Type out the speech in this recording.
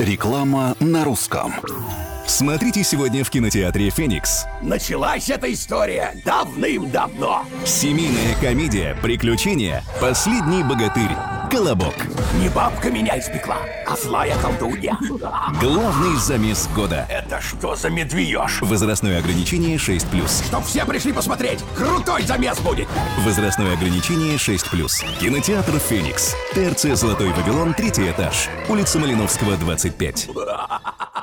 Реклама на русском. Смотрите сегодня в кинотеатре «Феникс». Началась эта история давным-давно. Семейная комедия «Приключения. Последний богатырь. Колобок». Не бабка меня испекла, а злая колдунья. Главный замес года. Это что за медвеж? Возрастное ограничение 6+. Чтоб все пришли посмотреть, крутой замес будет. Возрастное ограничение 6+. Кинотеатр «Феникс». ТРЦ «Золотой Вавилон», 3-й этаж. Улица Малиновского, 25.